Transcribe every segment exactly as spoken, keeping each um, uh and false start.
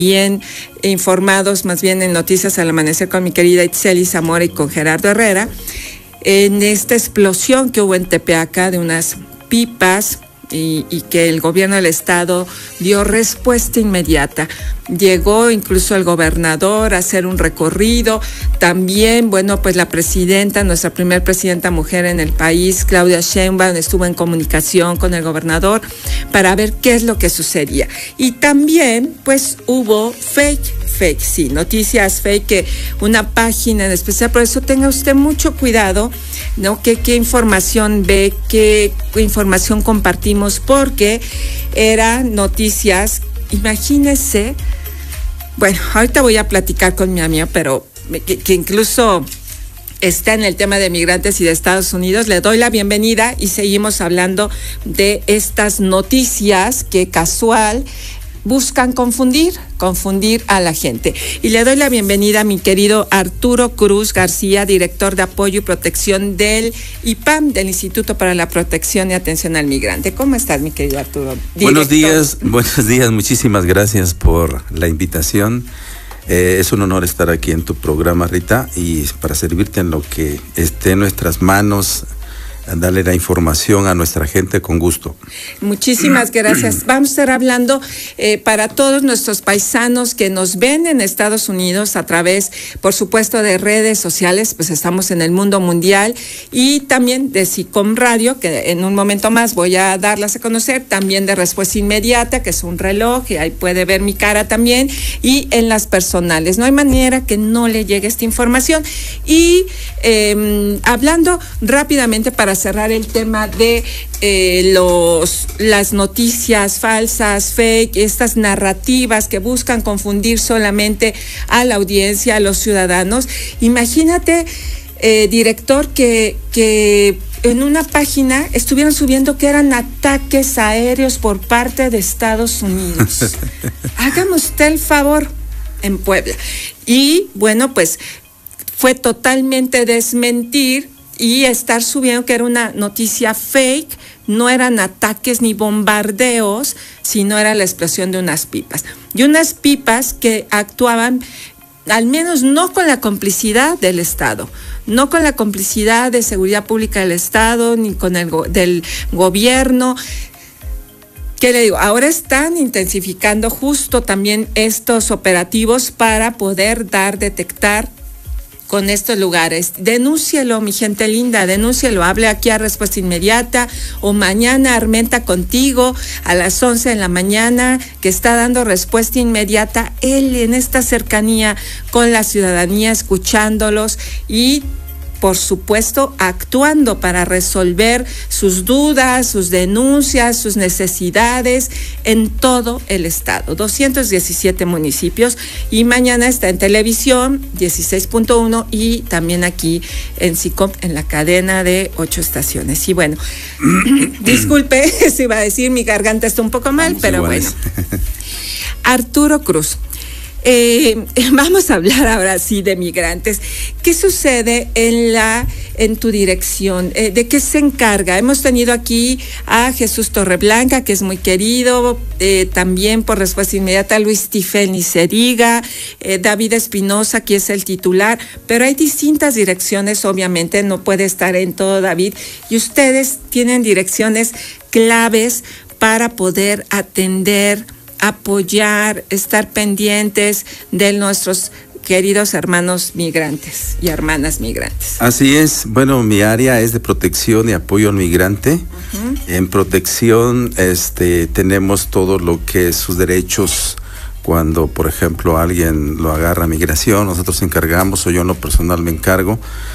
bien informados, más bien en Noticias al Amanecer con mi querida Itzel Zamora y con Gerardo Herrera, en esta explosión que hubo en Tepeaca de unas pipas y, y que el gobierno del estado dio respuesta inmediata. Llegó incluso el gobernador a hacer un recorrido. También, bueno, pues la presidenta, nuestra primer presidenta mujer en el país, Claudia Sheinbaum, estuvo en comunicación con el gobernador para ver qué es lo que sucedía. Y también, pues, hubo fake, fake, sí, noticias fake, que una página en especial, por eso tenga usted mucho cuidado, ¿no? ¿Qué, qué información ve, qué información compartimos? Porque eran noticias, imagínese. Bueno, ahorita voy a platicar con mi amiga, pero que, que incluso está en el tema de migrantes y de Estados Unidos. Le doy la bienvenida y seguimos hablando de estas noticias que casual buscan confundir, confundir a la gente. Y le doy la bienvenida a mi querido Arturo Cruz García, director de Apoyo y Protección del I P A M, del Instituto para la Protección y Atención al Migrante. ¿Cómo estás, mi querido Arturo? Director. Buenos días, buenos días, muchísimas gracias por la invitación. Eh, es un honor estar aquí en tu programa, Rita, y para servirte en lo que esté en nuestras manos, darle la información a nuestra gente con gusto. Muchísimas gracias. Vamos a estar hablando eh, para todos nuestros paisanos que nos ven en Estados Unidos a través, por supuesto, de redes sociales, pues estamos en el mundo mundial, y también de SICOM Radio, que en un momento más voy a darlas a conocer, también de Respuesta Inmediata, que es un reloj, y ahí puede ver mi cara también, y en las personales. No hay manera que no le llegue esta información. Y eh, hablando rápidamente para cerrar el tema de eh, los las noticias falsas, fake, estas narrativas que buscan confundir solamente a la audiencia, a los ciudadanos. Imagínate, eh, director, que, que en una página estuvieron subiendo que eran ataques aéreos por parte de Estados Unidos. Hágame usted el favor, en Puebla. Y bueno, pues fue totalmente desmentir y estar subiendo que era una noticia fake, no eran ataques ni bombardeos, sino era la explosión de unas pipas. Y unas pipas que actuaban, al menos no con la complicidad del Estado, no con la complicidad de Seguridad Pública del Estado, ni con el go- del gobierno. ¿Qué le digo? Ahora están intensificando justo también estos operativos para poder dar, detectar con estos lugares. Denúncielo, mi gente linda, denúncielo. Hable aquí a Respuesta Inmediata, o mañana Armenta Contigo a las once de la mañana, que está dando respuesta inmediata, él en esta cercanía con la ciudadanía, escuchándolos y, por supuesto, actuando para resolver sus dudas, sus denuncias, sus necesidades en todo el estado. doscientos diecisiete municipios, y mañana está en televisión, dieciséis punto uno, y también aquí en SICOM, en la cadena de ocho estaciones. Y bueno, disculpe, se iba a decir, mi garganta está un poco mal, Vamos pero iguales. Bueno. Arturo Cruz. Eh, vamos a hablar ahora sí de migrantes. ¿Qué sucede en la en tu dirección? Eh, ¿De qué se encarga? Hemos tenido aquí a Jesús Torreblanca, que es muy querido, eh, también por Respuesta Inmediata, Luis Tifel, ni se diga, eh, David Espinosa, que es el titular, pero hay distintas direcciones, obviamente no puede estar en todo David, y ustedes tienen direcciones claves para poder atender, apoyar, estar pendientes de nuestros queridos hermanos migrantes y hermanas migrantes. Así es. Bueno, mi área es de protección y apoyo al migrante. Uh-huh. En protección este, tenemos todo lo que es sus derechos. Cuando, por ejemplo, alguien lo agarra a migración, nosotros encargamos, o yo en lo personal me encargo,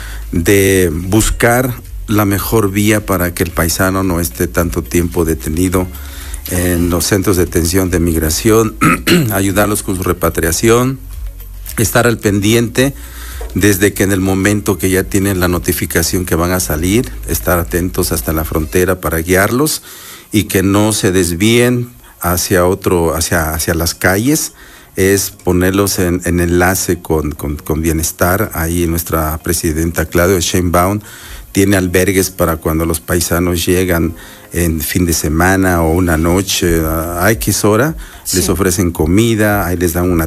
de buscar la mejor vía para que el paisano no esté tanto tiempo detenido en los centros de detención de migración, ayudarlos con su repatriación, estar al pendiente desde que en el momento que ya tienen la notificación que van a salir, estar atentos hasta la frontera para guiarlos y que no se desvíen hacia otro, hacia, hacia las calles. Es ponerlos en, en enlace con, con, con bienestar. Ahí nuestra presidenta Claudia Sheinbaum tiene albergues para cuando los paisanos llegan en fin de semana o una noche a X hora, sí. les ofrecen comida, ahí les dan una